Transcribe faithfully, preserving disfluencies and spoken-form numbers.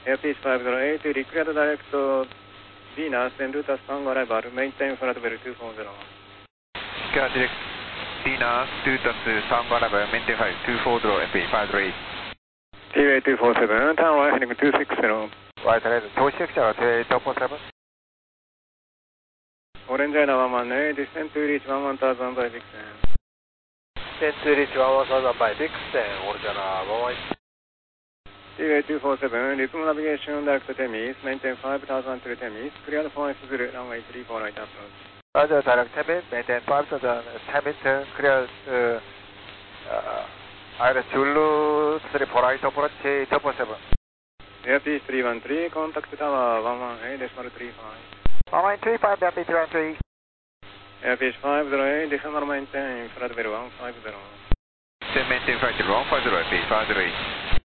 Airpiece five zero eight, required direct Venus en route as Tango arrival, maintain flight level two four zero. Required direct Venus, route as Tango arrival, maintain flight two four zero, Airpiece five zero eight. T V A two four seven, turn right heading two six zero. Right heading two six zero, T V A two four seven. Orange Air one one eight, descend to reach one one thousand by Dixon. Descend to reach one one thousand by Dixon, Orange Air one one eight. T V A two four seven, resume navigation direct to Temis, maintain five thousand to Temis, cleared for X zero, runway three four right approach. Roger, direct Temis, maintain five thousand, Temis, cleared to uh, Iris Zulu three four right approach, two four seven. Airpiece three one three, contact tower one one eight, decimal three five. one one eight three five, Airpiece three one three. Airpiece five zero eight, decimal maintain, flight level one five zero. Maintain flight level one five zero, Airpiece five zero eight.